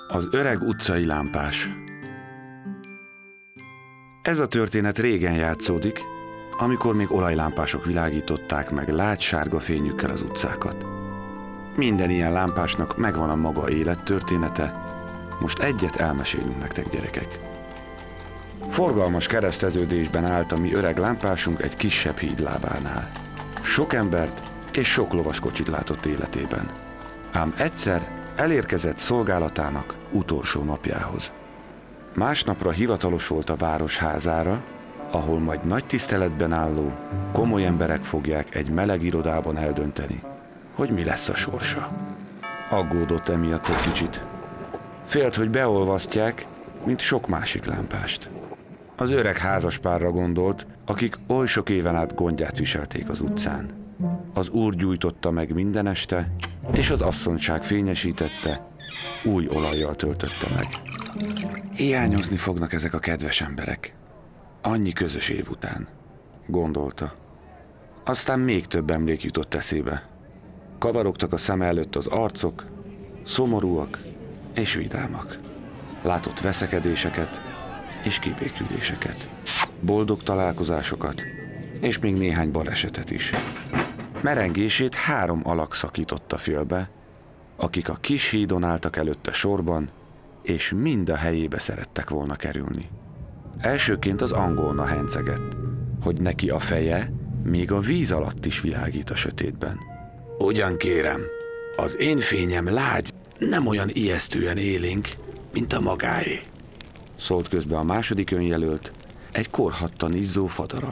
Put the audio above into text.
Az öreg utcai lámpás. Ez a történet régen játszódik, amikor még olajlámpások világították meg lágysárga fényükkel az utcákat. Minden ilyen lámpásnak megvan a maga élettörténete, most egyet elmesélünk nektek, gyerekek. Forgalmas kereszteződésben állt a mi öreg lámpásunk egy kisebb híd lábánál. Sok embert és sok lovaskocsit látott életében. Ám egyszer elérkezett szolgálatának utolsó napjához. Másnapra hivatalos volt a város házára, ahol majd nagy tiszteletben álló, komoly emberek fogják egy meleg irodában eldönteni, hogy mi lesz a sorsa. Aggódott emiatt egy kicsit. Félt, hogy beolvasztják, mint sok másik lámpást. Az öreg házaspárra gondolt, akik oly sok éven át gondját viselték az utcán. Az úr gyújtotta meg minden este, és az asszonyság fényesítette, új olajjal töltötte meg. Hiányozni fognak ezek a kedves emberek. Annyi közös év után, gondolta. Aztán még több emlék jutott eszébe. Kavarogtak a szem előtt az arcok, szomorúak és vidámak. Látott veszekedéseket és kibéküléseket, boldog találkozásokat és még néhány balesetet is. Merengését 3 alak szakította félbe, akik a kis hídon álltak előtte sorban, és mind a helyébe szerettek volna kerülni. Elsőként az angolna hencegett, hogy neki a feje még a víz alatt is világít a sötétben. Ugyan kérem, az én fényem lágy, nem olyan ijesztően élénk, mint a magáé, szólt közbe a második önjelölt, egy korhattan izzó fadaral.